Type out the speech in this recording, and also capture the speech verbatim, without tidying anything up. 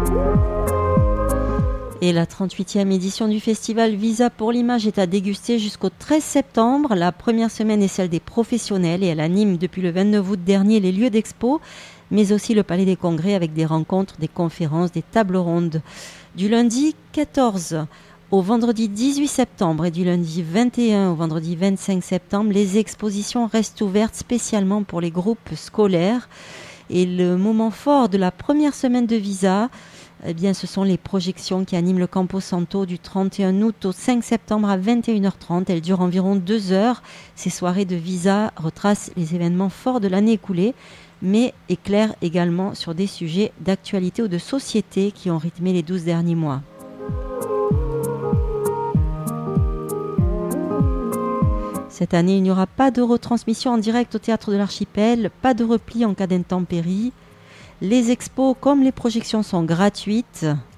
Et la trente-huitième édition du festival Visa pour l'image est à déguster jusqu'au treize septembre. La première semaine est celle des professionnels et elle anime depuis le vingt-neuf août dernier les lieux d'expo, mais aussi le Palais des Congrès avec des rencontres, des conférences, des tables rondes. Du lundi quatorze au vendredi dix-huit septembre et du lundi vingt et un au vendredi vingt-cinq septembre, les expositions restent ouvertes spécialement pour les groupes scolaires. Et le moment fort de la première semaine de Visa, eh bien, ce sont les projections qui animent le Campo Santo du trente et un août au cinq septembre à vingt et une heures trente. Elles durent environ deux heures. Ces soirées de Visa retracent les événements forts de l'année écoulée, mais éclairent également sur des sujets d'actualité ou de société qui ont rythmé les douze derniers mois. Cette année, il n'y aura pas de retransmission en direct au Théâtre de l'Archipel, pas de repli en cas d'intempéries. Les expos comme les projections sont gratuites